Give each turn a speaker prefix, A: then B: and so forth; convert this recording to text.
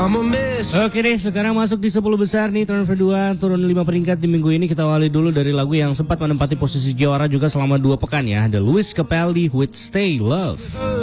A: Oke deh, sekarang masuk di 10 besar nih, turnover 2, turun 5 peringkat di minggu ini. Kita awali dulu dari lagu yang sempat menempati posisi juara juga selama 2 pekan ya. The Lewis Capaldi with Stay Love.